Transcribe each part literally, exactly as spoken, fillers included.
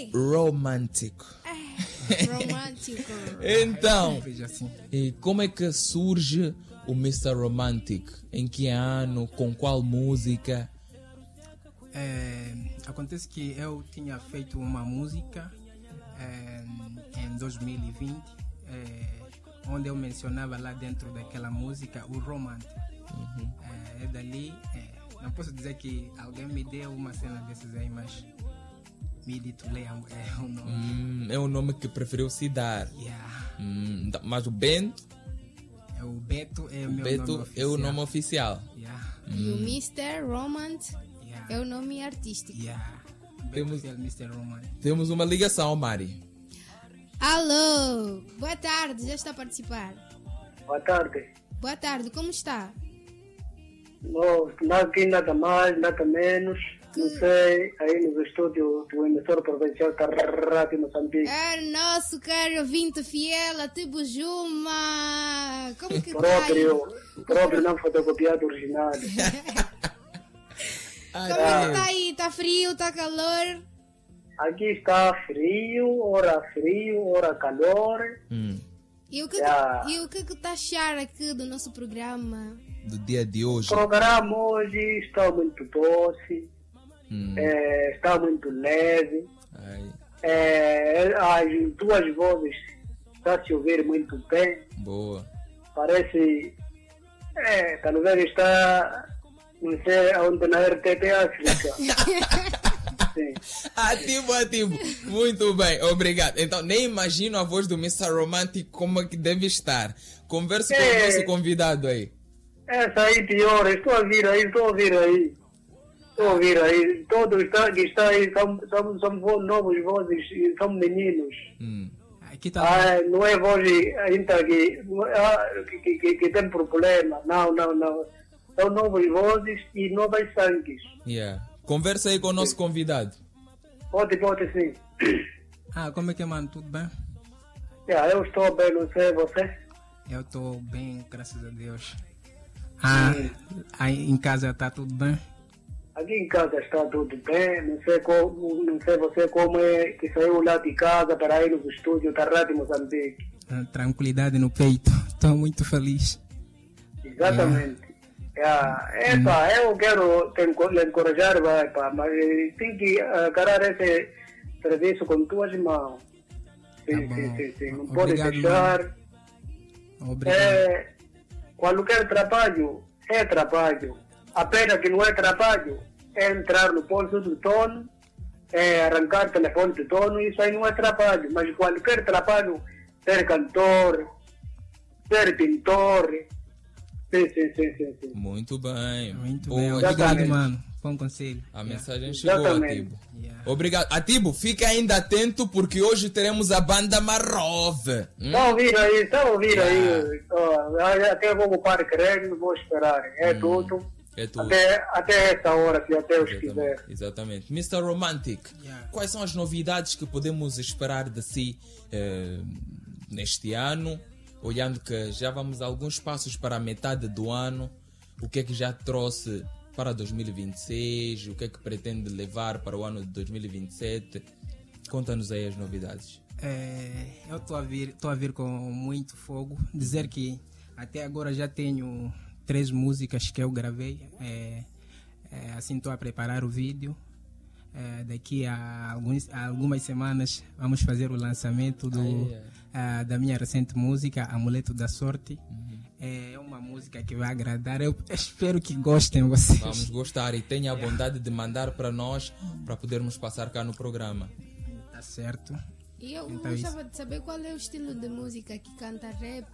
quê? Romântico. Ah, romântico. Então, Assim. e como é que surge o mister Romantic? Em que ano? Com qual música? É, acontece que eu tinha feito uma música é, em dois mil e vinte, é, onde eu mencionava lá dentro daquela música o romance. Uhum. É, é dali, é, não posso dizer que alguém me deu uma cena desses aí, mas me titulei é o nome. Hum, é o nome que preferiu se dar. Yeah. Hum, então, mas o Bento, É o Beto é o, o meu Beto nome é oficial. o nome oficial. Yeah. E o mister Romant Yeah. é o nome artístico. Yeah. Beto Temos- é o mister Roman. Temos uma ligação, Mari. Alô, boa tarde, já está a participar. Boa tarde. Boa tarde, como está? Não, nada aqui, nada mais, nada menos. Não sei, aí no estúdio do emissor provincial da Rádio Moçambique. É nosso caro ouvinte fiel, a Tibujuma. Como que Próprio, está próprio não fotocopiado original. Ah, aí? Como que está aí? Está frio, está calor? Aqui está frio, ora frio, ora calor. Hum, E o que Ah. que, e o que que está a achar aqui do nosso programa? do dia de hoje. O programa hoje está muito doce, Hum, é, está muito leve. ai, É, as duas vozes está a se ouvir muito bem. boa. Parece, é, talvez está, não sei onde, na R T P África. Sim. Ativo, ativo. Muito bem, obrigado. Então, nem imagino a voz do mister Romantic como é que deve estar. Converse com É. o nosso convidado aí. Essa aí pior, estou a ouvir aí, estou a ouvir aí. Estou a ouvir aí. Todos está, que está aí são, são, são vo- novos vozes, e são meninos. Hum. Aqui está. Ah, não é voz ainda que, ah, que, que, que tem problema. Não, não, não. São novos vozes e novas sangues. Yeah. Conversa aí com o nosso convidado. Pode, pode sim. Ah, como é que é, mano? Tudo bem? Yeah, eu estou bem, não sei você. Eu estou bem, graças a Deus. Ah, aí em casa está tudo bem? Aqui em casa está tudo bem, não sei, como, não sei você como é que saiu lá de casa para ir no estúdio da Rádio Moçambique. Ah, tranquilidade no peito. Estou muito feliz. Exatamente. Yeah. Epa, eu quero te enco- lhe encorajar, vai, pá, mas eh, tem que agarrar esse serviço com tuas mãos. Sim, Tá sim, bom. sim, sim. Não pode Obrigado, deixar. Obrigado. É, qualquer trabalho é trabalho. A pena que não é trabalho é entrar no bolso do dono, é arrancar o telefone do dono, isso aí não é trabalho. Mas qualquer trabalho, ser cantor, ser pintor, sim, sim, sim, sim. sim. Muito bem. Muito Boa. bem. Obrigado, Exatamente. mano. Bom conselho. A Yeah. mensagem chegou, Exatamente. Atibo. Yeah. Obrigado. Atibo, fica ainda atento porque hoje teremos a banda Marrove. Hum? Está a ouvir aí, está a ouvir Yeah. aí. Ó, até vou ocupar querendo, vou esperar. É tudo. É tudo. Até, até essa hora, se até Deus quiser. Exatamente. Exatamente. mister Romantic, Yeah. quais são as novidades que podemos esperar de si eh, neste ano? Olhando que já vamos a alguns passos para a metade do ano, o que é que já trouxe para dois mil e vinte e seis? O que é que pretende levar para o ano de dois mil e vinte e sete? Conta-nos aí as novidades. É, eu estou a vir, tô a vir com muito fogo. Dizer que até agora já tenho três músicas que eu gravei. É, é, assim estou a preparar o vídeo. É, daqui a, alguns, a algumas semanas vamos fazer o lançamento do, Ai, ah, da minha recente música, Amuleto da Sorte. É uma música que vai agradar. Eu espero que gostem vocês. Vamos gostar e tenha a bondade de mandar para nós para podermos passar cá no programa. Tá certo. E eu Então, gostava de saber qual é o estilo de música que canta rap,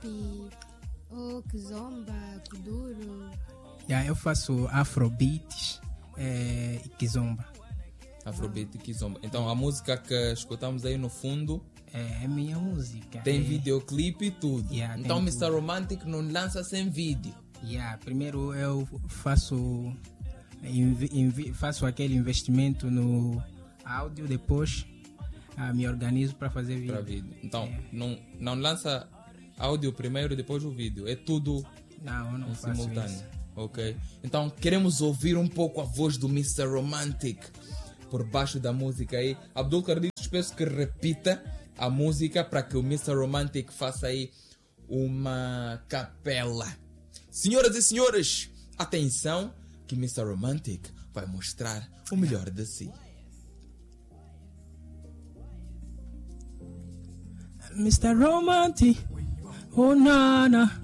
ou que zomba, que duro. Yeah, eu faço afrobeats é, e kizomba. Afrobeat e Kizomba. Então a música que escutamos aí no fundo É, é minha música. tem é, videoclipe e tudo. Yeah, tem então mister tudo. Romantic não lança sem vídeo. Yeah, primeiro eu faço invi- invi- faço aquele investimento no áudio, depois ah, me organizo para fazer vídeo. Para vídeo. Então É. não, não lança áudio primeiro e depois o vídeo. É tudo Não, eu não em faço simultâneo. isso. Ok? Então queremos ouvir um pouco a voz do mister Romantic por baixo da música aí. Abdul Carditos, peço que repita a música para que o mister Romantic faça aí uma capela. Senhoras e senhores, atenção que mister Romantic vai mostrar o melhor de si. mister Romantic, oh nana,